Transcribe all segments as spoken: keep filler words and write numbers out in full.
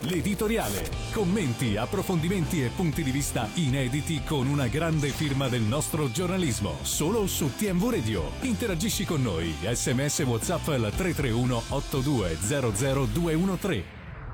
L'editoriale. Commenti, approfondimenti e punti di vista inediti con una grande firma del nostro giornalismo. Solo su T M V Radio. Interagisci con noi. S M S WhatsApp al tre tre uno otto due zero zero due uno tre.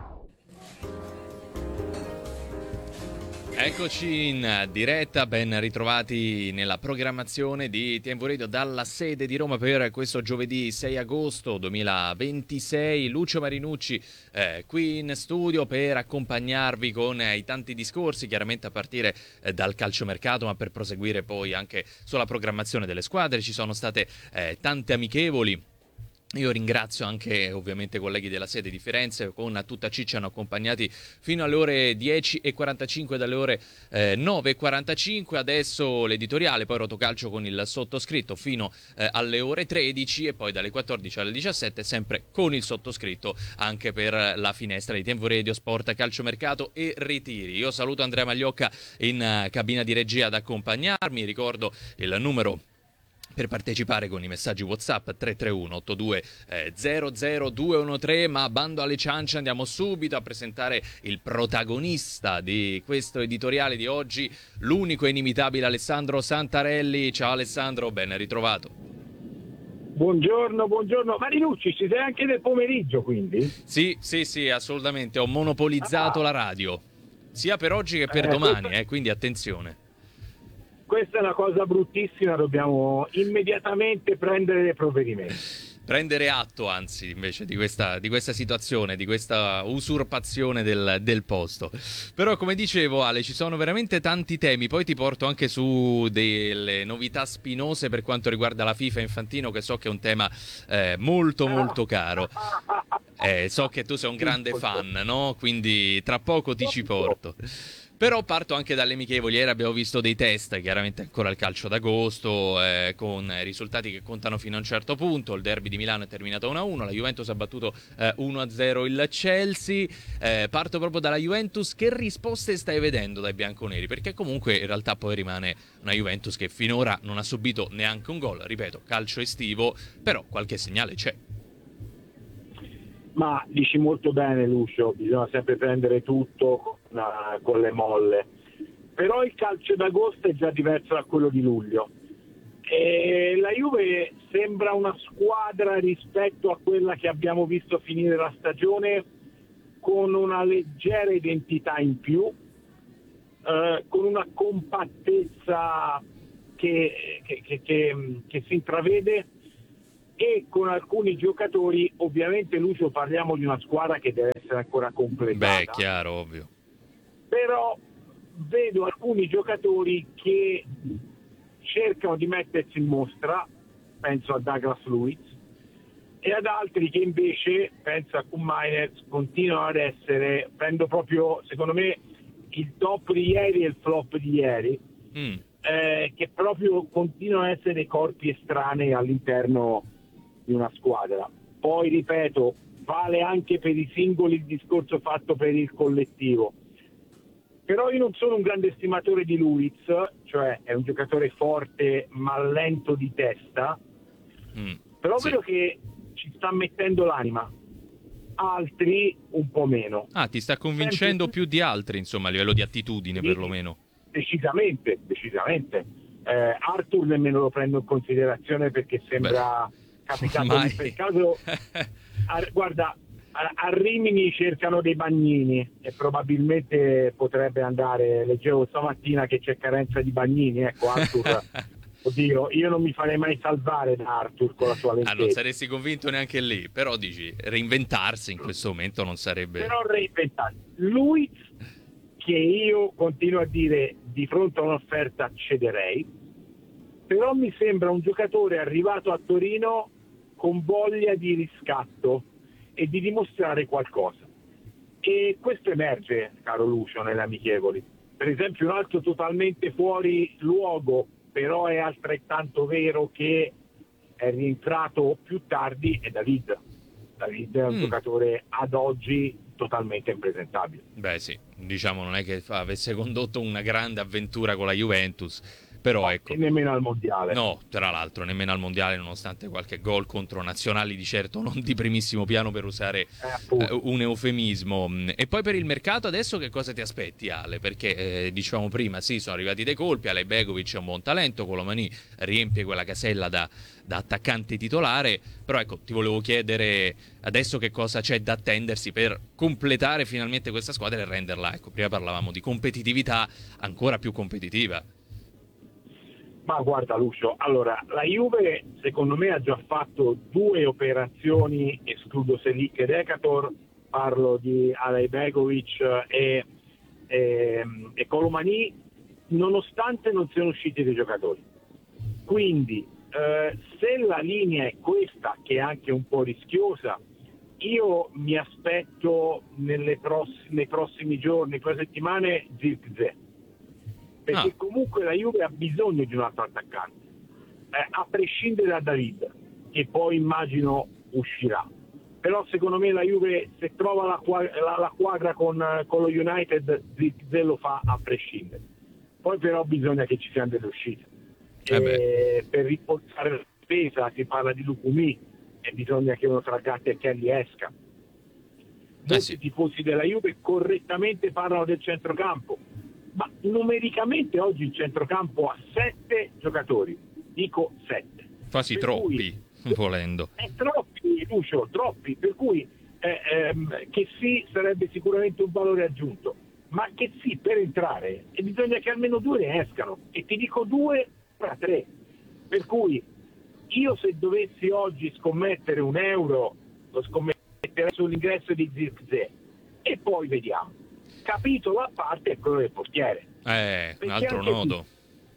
Eccoci in diretta, ben ritrovati nella programmazione di T M V Radio dalla sede di Roma per questo giovedì sei agosto duemilaventisei. Lucio Marinucci eh, qui in studio per accompagnarvi con eh, i tanti discorsi, chiaramente a partire eh, dal calciomercato, ma per proseguire poi anche sulla programmazione delle squadre. Ci sono state eh, tante amichevoli. Io ringrazio anche ovviamente i colleghi della sede di Firenze, con tutta ciccia hanno accompagnati fino alle ore dieci e quarantacinque, dalle ore eh, nove e quarantacinque, adesso l'editoriale, poi Rotocalcio con il sottoscritto fino eh, alle ore tredici e poi dalle quattordici alle diciassette sempre con il sottoscritto anche per la finestra di T M V Radio, Sport, Calciomercato e Ritiri. Io saluto Andrea Magliocca in uh, cabina di regia ad accompagnarmi, ricordo il numero per partecipare con i messaggi WhatsApp tre tre uno otto due zero zero due uno tre, ma bando alle ciance, andiamo subito a presentare il protagonista di questo editoriale di oggi, l'unico e inimitabile Alessandro Santarelli. Ciao Alessandro, ben ritrovato. Buongiorno, buongiorno. Marinucci, ci sei anche nel pomeriggio quindi? Sì, sì, sì, assolutamente, ho monopolizzato ah. la radio, sia per oggi che per eh, domani, questa... eh, quindi attenzione. Questa è una cosa bruttissima, dobbiamo immediatamente prendere dei provvedimenti. Prendere atto, anzi, invece, di questa, di questa situazione, di questa usurpazione del, del posto. Però, come dicevo, Ale, ci sono veramente tanti temi. Poi ti porto anche su delle novità spinose per quanto riguarda la FIFA Infantino, che so che è un tema eh, molto, molto caro. Eh, so che tu sei un grande fan, no? Quindi tra poco ti ci porto. Però parto anche dalle amichevoli. Ieri abbiamo visto dei test, chiaramente ancora il calcio d'agosto, eh, con risultati che contano fino a un certo punto. Il derby di Milano è terminato uno a uno, la Juventus ha battuto eh, uno a zero il Chelsea. Eh, parto proprio dalla Juventus. Che risposte stai vedendo dai bianconeri? Perché comunque in realtà poi rimane una Juventus che finora non ha subito neanche un gol. Ripeto, calcio estivo, però qualche segnale c'è. Ma dici molto bene, Lucio, bisogna sempre prendere tutto con, uh, con le molle. Però il calcio d'agosto è già diverso da quello di luglio. E la Juve sembra una squadra rispetto a quella che abbiamo visto finire la stagione con una leggera identità in più, uh, con una compattezza che, che, che, che, che si intravede, e con alcuni giocatori. Ovviamente, Lucio, parliamo di una squadra che deve essere ancora completata. Beh, chiaro, ovvio. Però vedo alcuni giocatori che cercano di mettersi in mostra, penso a Douglas Luiz, e ad altri che invece, penso a Koen Meiners, continuano ad essere, prendo proprio, secondo me, il top di ieri e il flop di ieri, mm. eh, che proprio continuano ad essere dei corpi estranei all'interno di una squadra. Poi ripeto, vale anche per i singoli il discorso fatto per il collettivo. Però io non sono un grande stimatore di Luiz, cioè è un giocatore forte ma lento di testa, mm, però sì. Vedo che ci sta mettendo l'anima, altri un po' meno. Ah, ti sta convincendo Sempre... più di altri, insomma, a livello di attitudine, sì, perlomeno. Decisamente, decisamente. Eh, Arthur nemmeno lo prendo in considerazione perché sembra... Beh. Capitato di, per caso a, guarda a, a Rimini cercano dei bagnini e probabilmente potrebbe andare. Leggevo stamattina che c'è carenza di bagnini, ecco. Arthur oddio, io non mi farei mai salvare da Arthur con la sua lentezza. Ah, non saresti convinto neanche lì, però dici reinventarsi in questo momento non sarebbe. Però reinventarsi lui, che io continuo a dire di fronte a un'offerta cederei, però mi sembra un giocatore arrivato a Torino con voglia di riscatto e di dimostrare qualcosa. E questo emerge, caro Lucio, nelle amichevoli. Per esempio, un altro totalmente fuori luogo, però è altrettanto vero che è rientrato più tardi, è David. David è un mm. giocatore ad oggi totalmente impresentabile. Beh sì, diciamo non è che avesse condotto una grande avventura con la Juventus, però ecco. E nemmeno al mondiale. No, tra l'altro, nemmeno al mondiale, nonostante qualche gol contro nazionali di certo non di primissimo piano, per usare eh, un eufemismo. E poi per il mercato adesso che cosa ti aspetti, Ale? Perché eh, dicevamo prima, sì, sono arrivati dei colpi, Ale Begovic è un buon talento, Colomani riempie quella casella da, da attaccante titolare, però ecco, ti volevo chiedere adesso che cosa c'è da attendersi per completare finalmente questa squadra e renderla, ecco, prima parlavamo di competitività, ancora più competitiva. Ma guarda Lucio, allora la Juve secondo me ha già fatto due operazioni, escludo Selic ed Ekator, parlo di Alej Begovic e, e, e Colomani, nonostante non siano usciti dei giocatori. Quindi eh, se la linea è questa, che è anche un po' rischiosa, io mi aspetto nelle pross- nei prossimi giorni, prossime settimane, Zirkzee. Perché ah. comunque la Juve ha bisogno di un altro attaccante, eh, a prescindere da David, che poi immagino uscirà. Però secondo me la Juve, se trova la, la, la quadra con, con lo United, Zirkzee lo fa a prescindere. Poi però bisogna che ci siano delle uscite. Eh e per rinforzare la spesa si parla di Lukumi e bisogna che uno tra Gatti e Kelly esca. Molti eh sì. tifosi della Juve correttamente parlano del centrocampo, ma numericamente oggi il centrocampo ha sette giocatori, dico sette. Quasi per troppi, cui, volendo. È troppi, Lucio, troppi, per cui eh, ehm, che sì sarebbe sicuramente un valore aggiunto, ma che sì per entrare e bisogna che almeno due ne escano, e ti dico due tra tre, per cui io se dovessi oggi scommettere un euro lo scommetterei sull'ingresso di Zirkzee e poi vediamo. Capitolo a parte è quello del portiere. Eh, un altro nodo.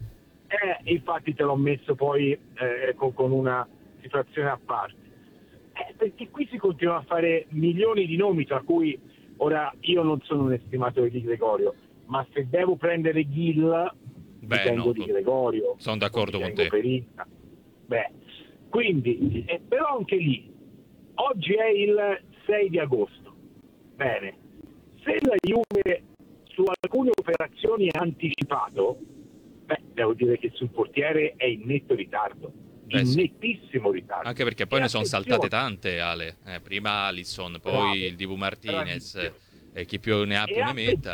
Eh, infatti te l'ho messo poi eh, con, con una situazione a parte. Eh, perché qui si continua a fare milioni di nomi, tra cui, ora io non sono un estimatore di Gregorio, ma se devo prendere Gil, Beh, tengo no, di Gregorio. Sono d'accordo con te. Perina. Beh, quindi, eh, però anche lì, oggi è il sei di agosto. Bene. Se la Juve su alcune operazioni ha anticipato, beh, devo dire che sul portiere è in netto ritardo, Beh, in sì. nettissimo ritardo. Anche perché poi e ne sono attenzione. saltate tante, Ale. Eh, prima Alisson, poi Bravo, il Dibu Martinez, bravissimo. e chi più ne ha più E ne metta.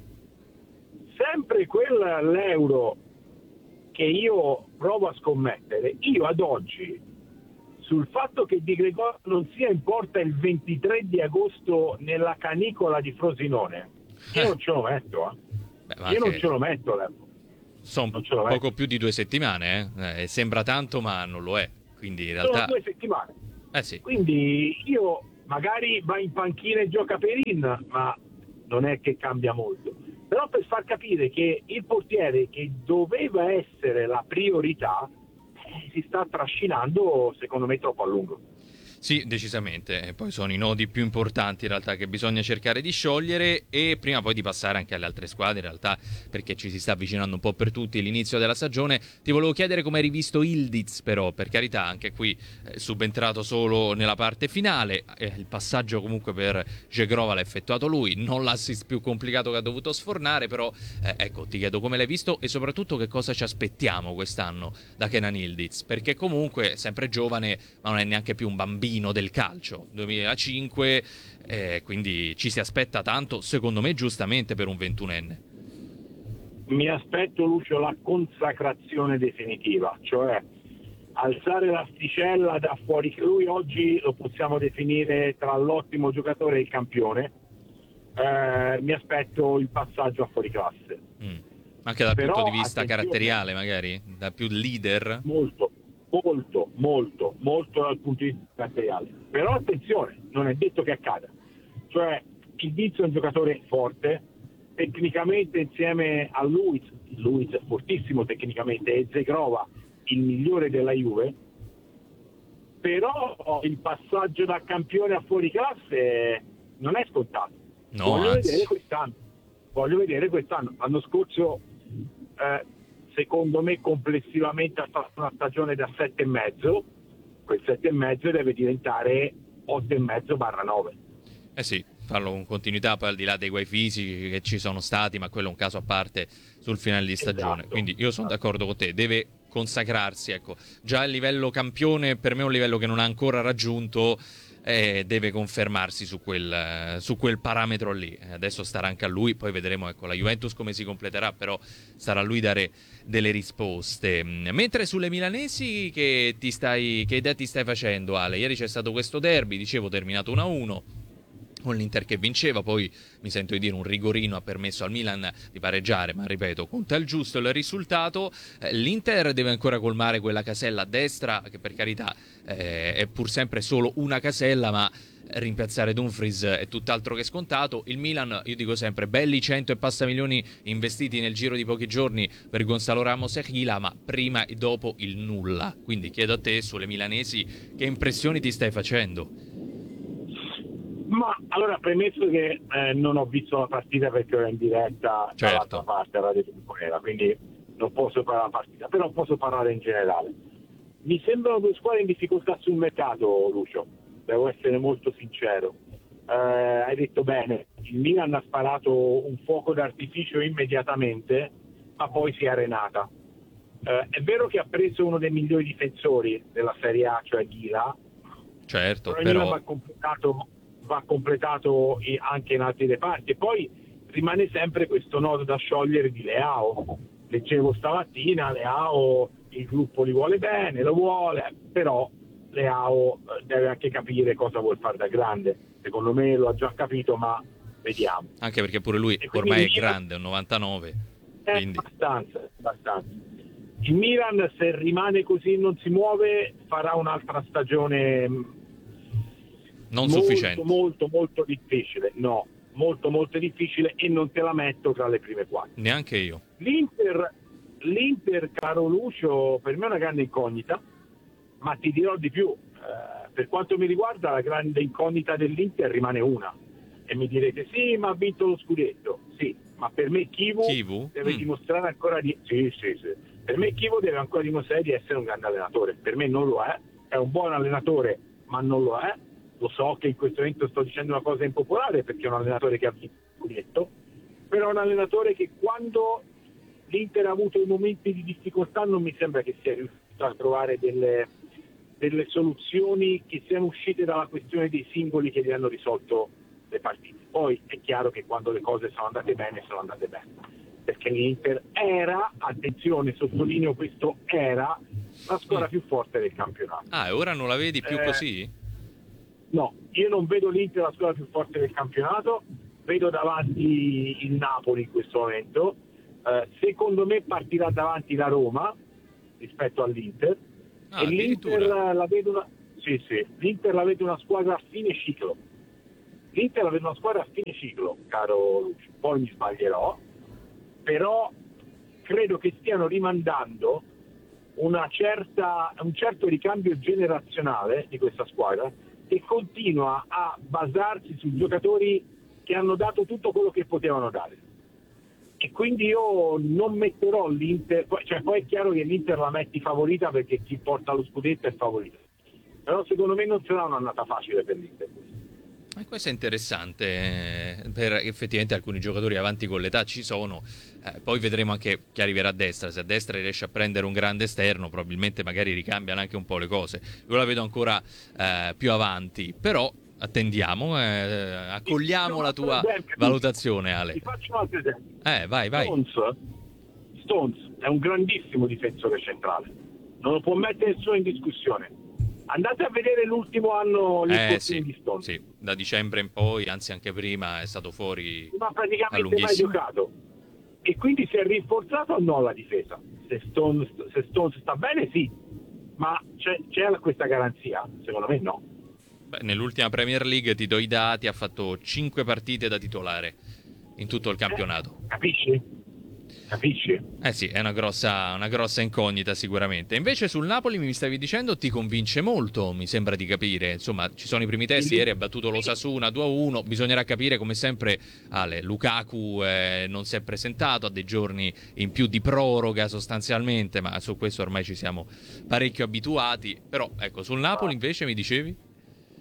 Sempre quell'euro che io provo a scommettere, io ad oggi, sul fatto che Di Gregorio non sia in porta il ventitré di agosto nella canicola di Frosinone, io Eh. non ce lo metto, eh. Beh, io non ce lo metto, Lembo. Sono Non ce lo poco metto. più di due settimane, eh? Eh, sembra tanto ma non lo è, quindi in realtà... Sono due settimane. Eh sì. Quindi io magari va in panchina e gioca Perin, ma non è che cambia molto. Però per far capire che il portiere che doveva essere la priorità eh, si sta trascinando secondo me troppo a lungo. Sì, decisamente. E poi sono i nodi più importanti in realtà che bisogna cercare di sciogliere, e prima poi di passare anche alle altre squadre in realtà, perché ci si sta avvicinando un po' per tutti l'inizio della stagione. Ti volevo chiedere come hai rivisto Ildiz, però, per carità, anche qui eh, subentrato solo nella parte finale, eh, il passaggio comunque per Žegrova l'ha effettuato lui, non l'assist più complicato che ha dovuto sfornare, però eh, ecco, ti chiedo come l'hai visto e soprattutto che cosa ci aspettiamo quest'anno da Kenan Ildiz, perché comunque è sempre giovane ma non è neanche più un bambino del calcio, duemilacinque, eh, quindi ci si aspetta tanto, secondo me giustamente, per un ventunenne. Mi aspetto, Lucio, la consacrazione definitiva, cioè alzare l'asticella da fuori. Lui oggi lo possiamo definire tra l'ottimo giocatore e il campione. Eh, mi aspetto il passaggio a fuori classe. Mm. Anche dal Però, punto di vista attenzione, caratteriale, magari, da più leader. Molto. Molto, molto, molto dal punto di vista materiale. Però attenzione, non è detto che accada. Cioè, il Diz è un giocatore forte, tecnicamente insieme a Luiz, Luiz è fortissimo tecnicamente, e Žegrova il migliore della Juve, però il passaggio da campione a fuori classe non è scontato. No, Voglio anzi. vedere quest'anno. Voglio vedere quest'anno. L'anno scorso eh, secondo me complessivamente ha fatto una stagione da sette e mezzo, quel sette e mezzo deve diventare otto e mezzo barra nove. Eh sì, farlo con continuità, poi al di là dei guai fisici che ci sono stati, ma quello è un caso a parte sul finale di stagione. Esatto. Quindi io sono d'accordo con te, deve consacrarsi, ecco. Già il livello campione per me è un livello che non ha ancora raggiunto, eh, deve confermarsi su quel, su quel parametro lì. Adesso starà anche a lui, poi vedremo, ecco, la Juventus come si completerà, però starà a lui dare delle risposte. Mentre sulle milanesi, che ti stai, che idea ti stai facendo, Ale? Ieri c'è stato questo derby, dicevo, terminato uno a uno con l'Inter che vinceva, poi mi sento di dire un rigorino ha permesso al Milan di pareggiare, ma ripeto, conta il giusto il risultato. eh, l'Inter deve ancora colmare quella casella a destra, che per carità eh, è pur sempre solo una casella, ma rimpiazzare Dumfries è tutt'altro che scontato. Il Milan, io dico sempre, belli cento e passa milioni investiti nel giro di pochi giorni per Gonzalo Ramos e Achila, ma prima e dopo il nulla. Quindi chiedo a te, sulle milanesi, che impressioni ti stai facendo? Ma allora, premesso che eh, non ho visto la partita perché ero in diretta certo. dall'altra parte, alla Radio Temporera, quindi non posso parlare della partita, però posso parlare in generale. Mi sembrano due squadre in difficoltà sul mercato, Lucio, devo essere molto sincero. Eh, hai detto bene, il Milan ha sparato un fuoco d'artificio immediatamente, ma poi si è arenata. Eh, è vero che ha preso uno dei migliori difensori della Serie A, cioè Ghila, certo, però il però... Milan va completato va completato anche in altri reparti. E poi rimane sempre questo nodo da sciogliere di Leao. Leggevo stamattina, Leao il gruppo li vuole bene, lo vuole, però Leao deve anche capire cosa vuol fare da grande. Secondo me lo ha già capito, ma vediamo. Anche perché pure lui ormai è grande, è un novantanove. È Quindi... abbastanza, abbastanza. Il Milan, se rimane così, non si muove, farà un'altra stagione non molto, sufficiente. molto molto difficile, no, molto molto difficile, e non te la metto tra le prime quattro. Neanche io. L'Inter, l'Inter, caro Lucio, per me è una grande incognita, ma ti dirò di più, eh, per quanto mi riguarda la grande incognita dell'Inter rimane una, e mi direte sì, ma ha vinto lo scudetto, sì, ma per me Chivu, Chivu? deve Mm. dimostrare ancora di sì, sì, sì. Per me Chivu deve ancora dimostrare di essere un grande allenatore. Per me non lo è, è un buon allenatore, ma non lo è. Lo so che in questo momento sto dicendo una cosa impopolare perché è un allenatore che ha vinto il scudetto, però è un allenatore che quando l'Inter ha avuto i momenti di difficoltà non mi sembra che sia riuscito a trovare delle, delle soluzioni che siano uscite dalla questione dei singoli che gli hanno risolto le partite. Poi è chiaro che quando le cose sono andate bene, sono andate bene, perché l'Inter era, attenzione, sottolineo questo, era la squadra più forte del campionato. Ah, e ora non la vedi più Eh, così? No, io non vedo l'Inter la squadra più forte del campionato, vedo davanti il Napoli in questo momento. Eh, secondo me partirà davanti la Roma rispetto all'Inter. Ah, e l'Inter addirittura. la vedo una... Sì, sì, l'Inter la vedo una squadra a fine ciclo. L'Inter la vedo una squadra a fine ciclo, caro Lucio. Poi mi sbaglierò, però credo che stiano rimandando una certa, un certo ricambio generazionale di questa squadra, che continua a basarsi su giocatori che hanno dato tutto quello che potevano dare, e quindi io non metterò l'Inter, cioè poi è chiaro che l'Inter la metti favorita perché chi porta lo scudetto è favorito, però secondo me non sarà un'annata facile per l'Inter. E questo è interessante, eh, per effettivamente alcuni giocatori avanti con l'età ci sono, eh, poi vedremo anche chi arriverà a destra. Se a destra riesce a prendere un grande esterno, probabilmente magari ricambiano anche un po' le cose. Io la vedo ancora eh, più avanti, però attendiamo, eh, accogliamo la tua valutazione, Ale. Ti faccio un altro esempio. Eh, vai, vai. Stones, Stones è un grandissimo difensore centrale, non lo può mettere nessuno in discussione. Andate a vedere l'ultimo anno gli Eh infortuni sì, di Stones. sì, da dicembre in poi, anzi anche prima, è stato fuori Ma a praticamente mai lunghissimo. giocato, e quindi si è rinforzato o no la difesa? Se Stones, se Stones sta bene sì, ma c'è, c'è questa garanzia? Secondo me no. Beh, nell'ultima Premier League, ti do i dati, ha fatto cinque partite da titolare in tutto il campionato. Eh, capisci? Capisci? Eh sì, è una grossa, una grossa incognita sicuramente. Invece sul Napoli mi stavi dicendo ti convince molto, mi sembra di capire. Insomma, ci sono i primi testi, ieri ha battuto l'Osasuna due a uno, bisognerà capire come sempre, Ale, Lukaku eh, non si è presentato, ha dei giorni in più di proroga sostanzialmente, ma su questo ormai ci siamo parecchio abituati. Però ecco, sul Napoli invece mi dicevi?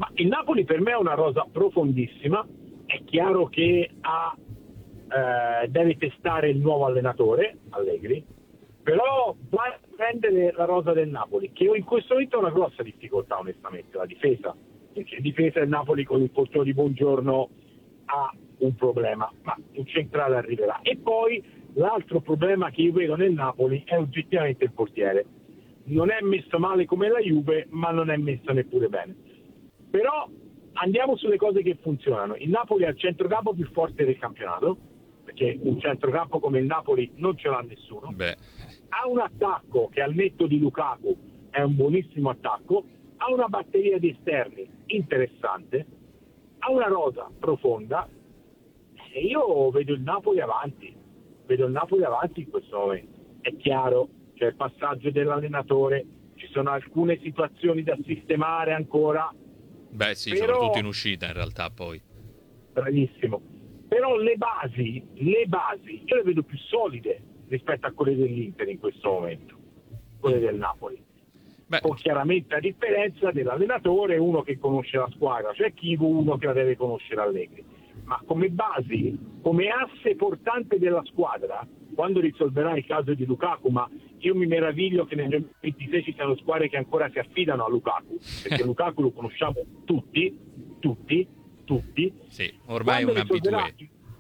Ma il Napoli per me è una rosa profondissima, è chiaro che ha, eh, deve testare il nuovo allenatore, Allegri, però va a prendere la rosa del Napoli, che in questo momento ha una grossa difficoltà onestamente, la difesa, perché in difesa il Napoli con il portiere di Buongiorno ha un problema, ma un centrale arriverà. E poi l'altro problema che io vedo nel Napoli è oggettivamente il portiere. Non è messo male come la Juve, ma non è messo neppure bene. Però andiamo sulle cose che funzionano. Il Napoli ha il centrocampo più forte del campionato, perché un centrocampo come il Napoli non ce l'ha nessuno. Beh. Ha un attacco che al netto di Lukaku è un buonissimo attacco, ha una batteria di esterni interessante, ha una rosa profonda e io vedo il Napoli avanti, vedo il Napoli avanti in questo momento. È chiaro, c'è il passaggio dell'allenatore, ci sono alcune situazioni da sistemare ancora. Beh sì, però, soprattutto in uscita in realtà poi. Bravissimo. Però le basi, le basi, io le vedo più solide rispetto a quelle dell'Inter in questo momento, quelle del Napoli. Beh. Con chiaramente la differenza dell'allenatore, uno che conosce la squadra, cioè Chivu, uno che la deve conoscere Allegri. Ma come basi, come asse portante della squadra, quando risolverà il caso di Lukaku, ma io mi meraviglio che nel duemilaventisei ci siano squadre che ancora si affidano a Lukaku, perché Lukaku lo conosciamo tutti, tutti, tutti. Sì, ormai è un abitué.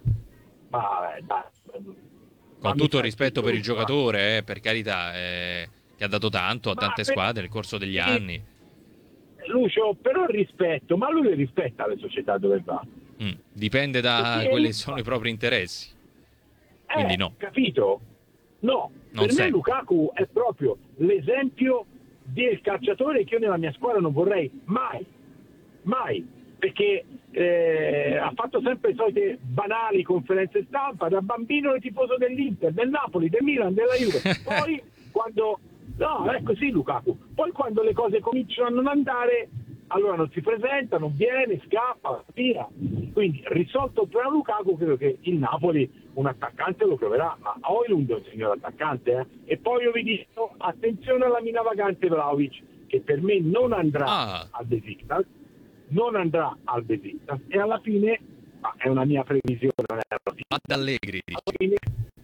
Ma eh, dai, con tutto il rispetto per il giocatore, eh, per carità, eh, che ha dato tanto a tante per... squadre nel corso degli anni. Lucio, però rispetto, ma lui rispetta le società dove va. Mm, dipende da Perché quelli è... che sono i propri interessi. Eh, Quindi no. Capito? No, Non per sei. me Lukaku è proprio l'esempio del calciatore che io nella mia squadra non vorrei mai, mai, perché eh, ha fatto sempre le solite banali conferenze stampa, da bambino è tifoso dell'Inter, del Napoli, del Milan, della Juve. Poi quando... No, è così Lukaku. Poi quando le cose cominciano a non andare, allora non si presenta, non viene, scappa, via. Quindi risolto il problema Lukaku, credo che il Napoli un attaccante lo troverà, ma Højlund è un signor attaccante, eh? E poi io vi dico, attenzione alla mina vagante Vlahovic, che per me non andrà Ah. al Besiktas, non andrà al Besiktas, e alla fine, ma è una mia previsione, non è una fine, Ad Allegri. alla fine,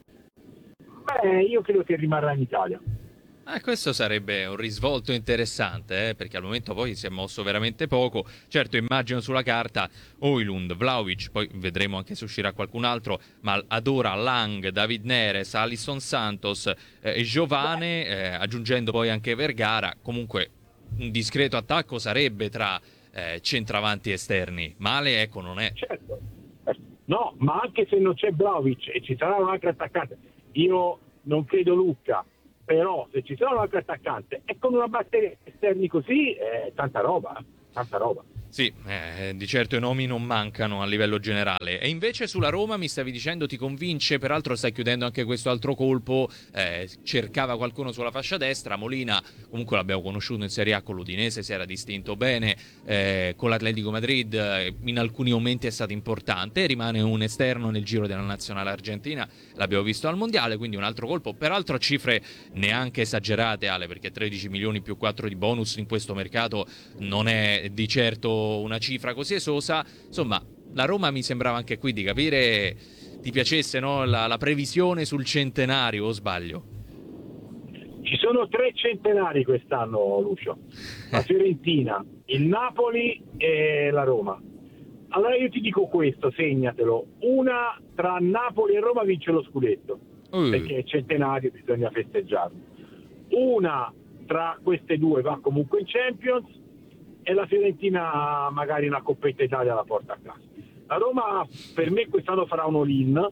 beh, io credo che rimarrà in Italia. Eh, questo sarebbe un risvolto interessante, eh, perché al momento poi si è mosso veramente poco. Certo, immagino sulla carta Højlund, Vlahovic, poi vedremo anche se uscirà qualcun altro, ma adora Lang, David Neres, Alisson Santos e eh, Giovane, eh, aggiungendo poi anche Vergara. Comunque un discreto attacco sarebbe tra eh, centravanti esterni. Male, ecco, non è. Certo. No, ma anche se non c'è Vlahovic e ci sarà un altro attaccante, io non credo Lucca, però se ci sarà un altro attaccante e con una batteria esterni così, è tanta roba, tanta roba. Sì, eh, di certo i nomi non mancano a livello generale. E invece sulla Roma mi stavi dicendo ti convince, peraltro stai chiudendo anche questo altro colpo, eh, cercava qualcuno sulla fascia destra, Molina comunque l'abbiamo conosciuto in Serie A con l'Udinese, si era distinto bene, eh, con l'Atletico Madrid eh, in alcuni momenti è stato importante, rimane un esterno nel giro della nazionale argentina, l'abbiamo visto al Mondiale, quindi un altro colpo, peraltro cifre neanche esagerate Ale, perché tredici milioni più quattro di bonus in questo mercato non è di certo una cifra così esosa. Insomma, la Roma mi sembrava anche qui di capire ti piacesse, no? la, la previsione sul centenario, o sbaglio? Ci sono tre centenari quest'anno, Lucio, la Fiorentina, il Napoli e la Roma. Allora io ti dico questo, segnatelo, una tra Napoli e Roma vince lo scudetto, uh. perché è centenario, bisogna festeggiarlo. Una tra queste due va comunque in Champions e la Fiorentina magari una Coppetta Italia la porta a casa. La Roma per me quest'anno farà un all-in,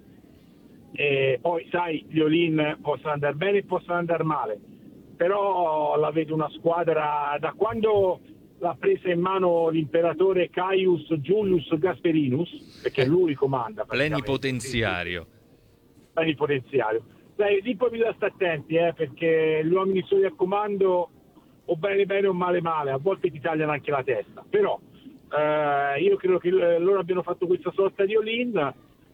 e poi sai, gli all-in possono andare bene e possono andare male, però la vedo una squadra, da quando l'ha presa in mano l'imperatore Caius Julius Gasperinus, perché lui comanda plenipotenziario plenipotenziario. Dai, lì poi bisogna stare attenti, eh, perché gli uomini soli a comando o bene bene o male male, a volte ti tagliano anche la testa, però eh, io credo che loro abbiano fatto questa sorta di all-in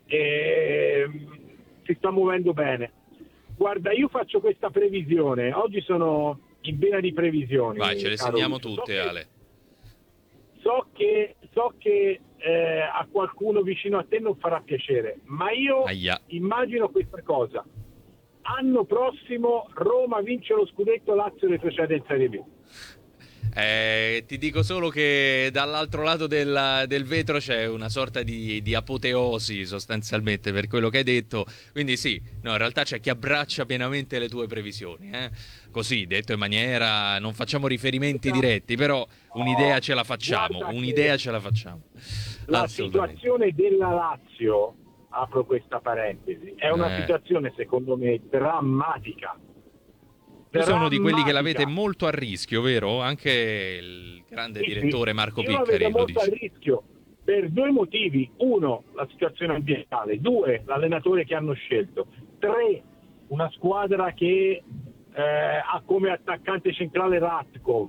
e si sta muovendo bene. Guarda, io faccio questa previsione, oggi sono in vena di previsioni. Vai, ce le segniamo tutte, so che, Ale. so che, so che eh, a qualcuno vicino a te non farà piacere, ma io Aia. immagino questa cosa. Anno prossimo Roma vince lo scudetto, Lazio retrocede in Serie B. Eh, ti dico solo che dall'altro lato del, del vetro c'è una sorta di, di apoteosi sostanzialmente per quello che hai detto, quindi sì, no, in realtà c'è chi abbraccia pienamente le tue previsioni, eh? Così, detto in maniera, non facciamo riferimenti diretti, però un'idea ce la facciamo, Guarda un'idea che ce la facciamo. la Assolutamente. situazione della Lazio, apro questa parentesi, è una Eh. situazione secondo me drammatica. Tu sei uno di quelli che l'avete Drammatica. molto a rischio, vero? Anche il grande Sì, sì. direttore Marco Io la Piccari vedo lo molto a dice. rischio per due motivi: uno, la situazione ambientale; due, l'allenatore che hanno scelto; tre, una squadra che eh, ha come attaccante centrale Ratkov.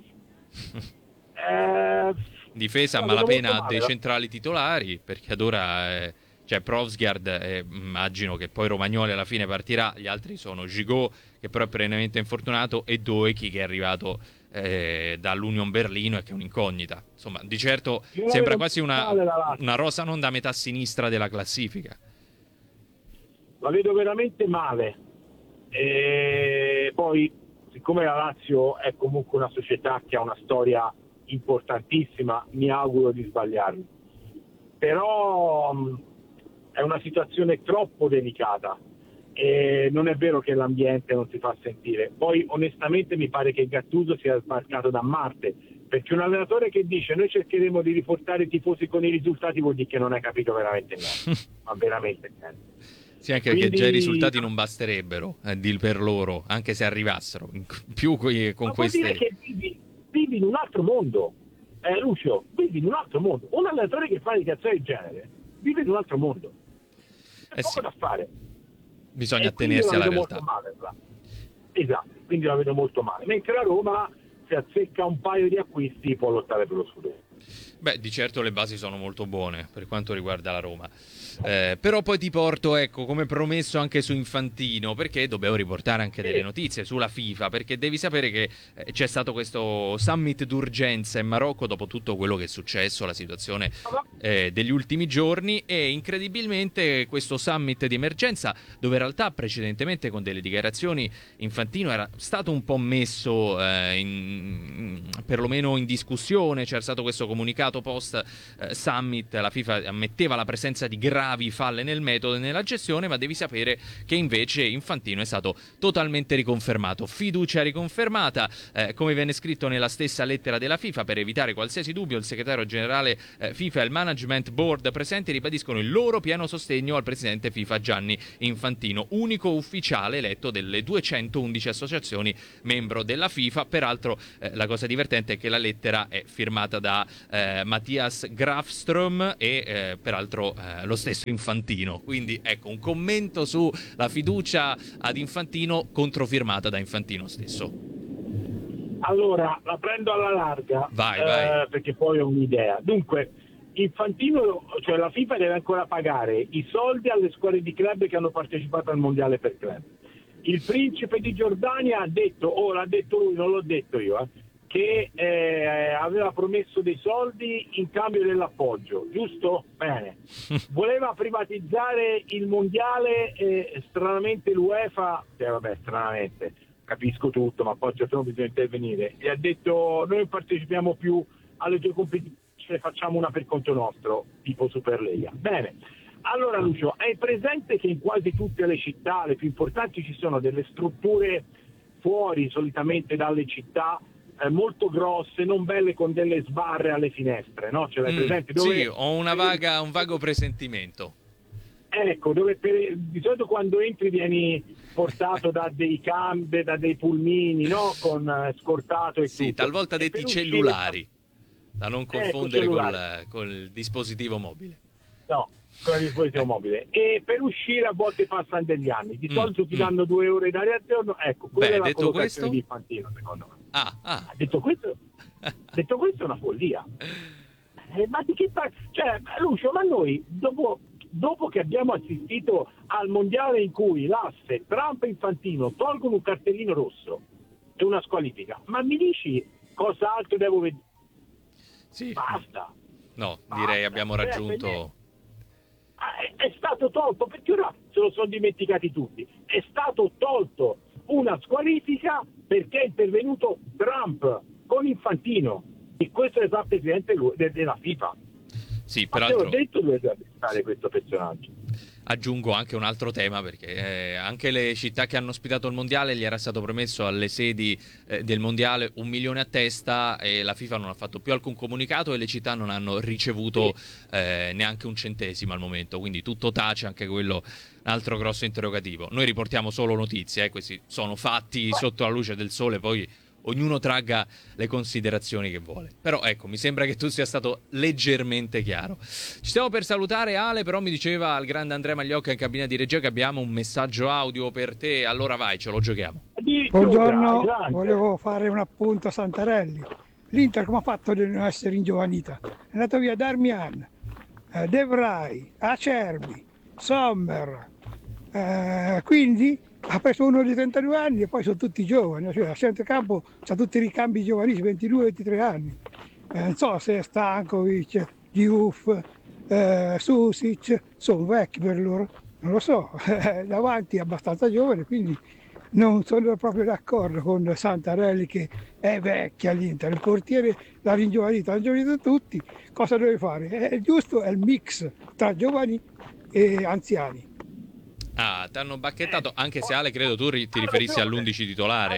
Eh, Difesa a la vedo malapena molto ha dei male. centrali titolari, perché ad ora eh, c'è Provsgaard, eh, immagino che poi Romagnoli alla fine partirà, gli altri sono Gigot, che però è perennemente infortunato, e Doeki, che è arrivato eh, dall'Union Berlino e che è un'incognita. Insomma, di certo Io la sembra vedo quasi una, male la Lazio. una rosa non da metà sinistra della classifica. La vedo veramente male. E poi, siccome la Lazio è comunque una società che ha una storia importantissima, mi auguro di sbagliarmi, però mh, è una situazione troppo delicata e non è vero che l'ambiente non si fa sentire. Poi onestamente mi pare che Gattuso sia sbarcato da Marte, perché un allenatore che dice noi cercheremo di riportare i tifosi con i risultati vuol dire che non hai capito veramente niente, ma veramente niente. Sì, anche Quindi, perché già i risultati non basterebbero eh, dir per loro, anche se arrivassero, in- più coi- con ma vuol dire queste... che vivi, vivi in un altro mondo, eh, Lucio, vivi in un altro mondo. Un allenatore che fa dichiarazioni del genere vive in un altro mondo, c'è Eh poco sì, da fare. bisogna E quindi attenersi la alla vedo realtà. molto male, la- esatto, quindi la vedo molto male, mentre la Roma, se azzecca un paio di acquisti, può lottare per lo scudetto. Beh, di certo le basi sono molto buone per quanto riguarda la Roma. Eh, però poi ti porto, ecco, come promesso anche su Infantino, perché dobbiamo riportare anche delle notizie sulla FIFA, perché devi sapere che eh, c'è stato questo summit d'urgenza in Marocco dopo tutto quello che è successo, la situazione eh, degli ultimi giorni, e incredibilmente questo summit di emergenza, dove in realtà precedentemente con delle dichiarazioni Infantino era stato un po' messo eh, in, perlomeno in discussione, c'era stato questo comunicato post eh, summit, la FIFA ammetteva la presenza di gravi falle nel metodo e nella gestione, ma devi sapere che invece Infantino è stato totalmente riconfermato, fiducia riconfermata, eh, come viene scritto nella stessa lettera della FIFA. Per evitare qualsiasi dubbio, il segretario generale eh, FIFA e il management board presenti ribadiscono il loro pieno sostegno al presidente FIFA Gianni Infantino, unico ufficiale eletto delle duecentoundici associazioni membro della FIFA. Peraltro eh, la cosa divertente è che la lettera è firmata da eh, Mattias Grafström e eh, peraltro eh, lo stesso Infantino, quindi ecco un commento sulla fiducia ad Infantino controfirmata da Infantino stesso. Allora, la prendo alla larga, Vai, eh, vai. perché poi ho un'idea. Dunque, Infantino, cioè la FIFA deve ancora pagare i soldi alle squadre di club che hanno partecipato al mondiale per club. Il principe di Giordania ha detto, oh l'ha detto lui, non l'ho detto io, eh, che eh, aveva promesso dei soldi in cambio dell'appoggio, giusto? Bene. Voleva privatizzare il mondiale, eh, stranamente l'UEFA, eh, vabbè, stranamente, capisco tutto, ma poi c'è bisogna intervenire, e ha detto noi non partecipiamo più alle tue competizioni, ce ne facciamo una per conto nostro, tipo Superlega. Bene. Allora Lucio, hai presente che in quasi tutte le città, le più importanti, ci sono delle strutture fuori solitamente dalle città, eh, molto grosse, non belle, con delle sbarre alle finestre, no? Ce l'hai Mm, presente? Dove, sì, ho una vaga, un vago presentimento. Ecco, dove per, di solito quando entri vieni portato da dei cambi, da dei pulmini, no? Con eh, scortato e Sì, tutto. talvolta E detti per uscire- cellulari, da non confondere cellulari. col, col dispositivo mobile. No, con il dispositivo Eh. mobile. E per uscire a volte passano degli anni. Di Mm, solito ti mm. danno due euro d'aria al giorno. Ecco, quella Beh, è la detto collocazione questo? di Infantino, secondo me. Ah, ah. Detto questo, detto questo è una follia. Eh, ma di che fa? Cioè, Lucio, ma noi dopo, dopo che abbiamo assistito al mondiale in cui l'asse Trump e Infantino tolgono un cartellino rosso e una squalifica, ma mi dici cosa altro devo vedere? Sì. Basta. No, Basta. direi abbiamo Cioè, raggiunto... per me È, è stato tolto, perché ora se lo sono dimenticati tutti, è stato tolto una squalifica perché è intervenuto Trump con Infantino, e questo è il presidente della FIFA. Sì, Ma te peraltro... l'ho detto, dovete arrestare questo personaggio. Aggiungo anche un altro tema, perché eh, anche le città che hanno ospitato il mondiale gli era stato promesso alle sedi eh, del mondiale un milione a testa, e la FIFA non ha fatto più alcun comunicato e le città non hanno ricevuto eh, neanche un centesimo al momento, quindi tutto tace, anche quello un altro grosso interrogativo. Noi riportiamo solo notizie, eh, questi sono fatti sotto la luce del sole, poi ognuno tragga le considerazioni che vuole. Però ecco, mi sembra che tu sia stato leggermente chiaro. Ci stiamo per salutare, Ale, però mi diceva il grande Andrea Magliocca in cabina di regia che abbiamo un messaggio audio per te. Allora vai, ce lo giochiamo. Buongiorno, volevo fare un appunto a Santarelli. L'Inter come ha fatto di non essere ringiovanita? È andato via Darmian, eh, De Vrij, Acerbi, Sommer, eh, quindi ha preso uno di trentadue anni e poi sono tutti giovani, cioè a centrocampo c'ha tutti i ricambi giovanissimi, ventidue ventitré anni. Eh, non so se Stankovic, Diouf, eh, Susic, sono vecchi per loro, non lo so, davanti è abbastanza giovane, quindi non sono proprio d'accordo con Santarelli che è vecchia l'Inter, il portiere l'ha ringiovanito, l'ha ringiovanito tutti, cosa deve fare? È giusto, è il mix tra giovani e anziani. Ah, ti hanno bacchettato, anche se Ale credo tu ri- ti riferissi all'undici titolare.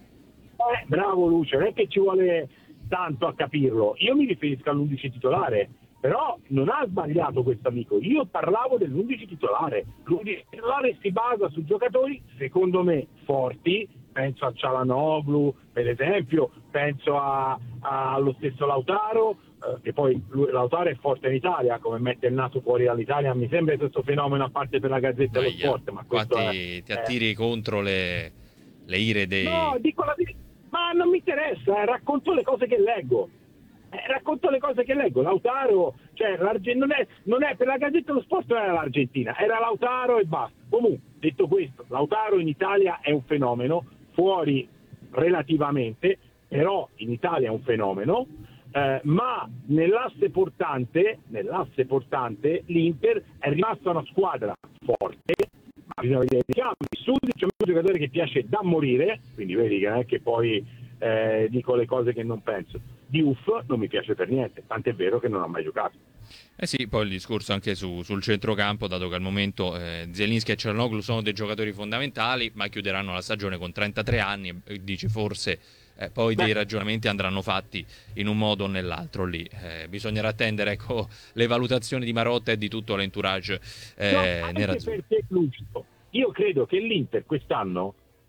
Eh, bravo Lucio, non è che ci vuole tanto a capirlo, io mi riferisco all'undici titolare, però non ha sbagliato questo amico, io parlavo dell'undici titolare, l'undici titolare si basa su giocatori secondo me forti, penso a Çalhanoğlu per esempio, penso a, a, allo stesso Lautaro, eh, che poi lui, Lautaro è forte in Italia, come mette il naso fuori dall'Italia, mi sembra questo fenomeno a parte per la Gazzetta dello Sport, ma questo Infatti è, ti attiri eh. contro le, le ire dei... No, dico la verità, ma non mi interessa, eh, racconto le cose che leggo. Eh, racconto le cose che leggo. Lautaro, cioè non è, non è per la Gazzetta dello Sport, non era l'Argentina, era Lautaro e basta. Comunque, detto questo, Lautaro in Italia è un fenomeno, fuori relativamente, però in Italia è un fenomeno, eh, ma nell'asse portante, nell'asse portante l'Inter è rimasta una squadra forte, ma bisogna vedere i campi. Sudic è un giocatore che piace da morire, quindi vedi che non è che poi eh, dico le cose che non penso. Diouf non mi piace per niente, tant'è vero che non ha mai giocato. Eh sì, poi il discorso anche su, sul centrocampo, dato che al momento eh, Zielinski e Çalhanoğlu sono dei giocatori fondamentali, ma chiuderanno la stagione con trentatré anni e dici forse eh, poi Beh. dei ragionamenti andranno fatti in un modo o nell'altro lì. Eh, bisognerà attendere, ecco, le valutazioni di Marotta e di tutto l'entourage eh, no, nerazzurro. Perché, Lucio, io credo che l'Inter quest'anno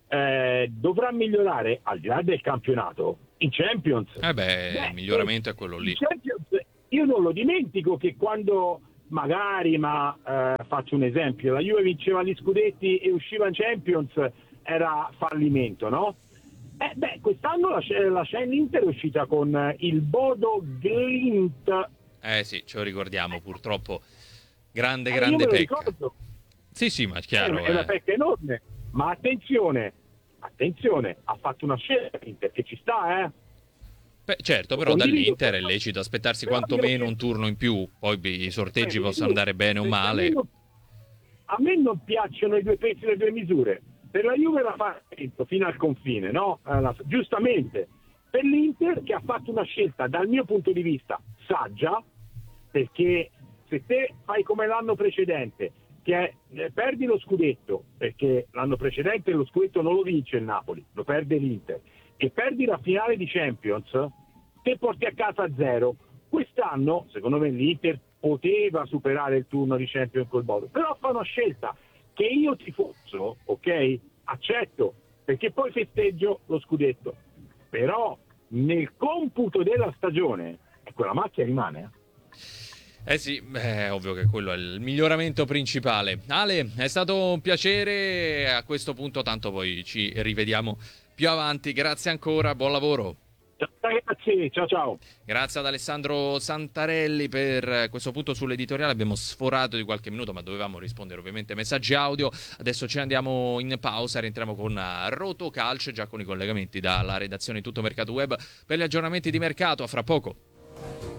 eh, dovrà migliorare, al di là del campionato, in Champions. Eh beh, beh il miglioramento è quello lì. Io non lo dimentico che quando magari, ma eh, faccio un esempio, la Juve vinceva gli scudetti e usciva in Champions, era fallimento, no? Eh, beh, quest'anno la, la l'Inter è uscita con il Bodo Glimt. Eh sì, ce lo ricordiamo, purtroppo. Grande, eh, grande io me lo pecca. Ricordo. Sì, sì, ma è chiaro. È, è una pecca enorme, ma attenzione, attenzione, ha fatto una scelta l'Inter che ci sta, eh? Beh, certo, però dall'Inter è lecito aspettarsi quantomeno un turno in più, poi i sorteggi possono andare bene o male. A me non piacciono i due pesi e le due misure. Per la Juve l'ha fatto fino al confine, no? Giustamente. Per l'Inter, che ha fatto una scelta dal mio punto di vista saggia, perché se te fai come l'anno precedente, che è, eh, perdi lo scudetto, perché l'anno precedente lo scudetto non lo vince il Napoli, lo perde l'Inter, e perdi la finale di Champions, te porti a casa zero. Quest'anno, secondo me, l'Inter poteva superare il turno di Champions col Bodo, però fa una scelta che io tifoso, ok, accetto, perché poi festeggio lo scudetto, però nel computo della stagione quella macchia rimane, eh? Eh sì, è ovvio che quello è il miglioramento principale. Ale, è stato un piacere, a questo punto tanto poi ci rivediamo più avanti, grazie ancora, buon lavoro. Ciao ragazzi, ciao ciao. Grazie ad Alessandro Santarelli per questo punto sull'editoriale, abbiamo sforato di qualche minuto ma dovevamo rispondere ovviamente ai messaggi audio. Adesso ci andiamo in pausa, rientriamo con Roto Calcio, già con i collegamenti dalla redazione di Tutto Mercato Web per gli aggiornamenti di mercato, a fra poco.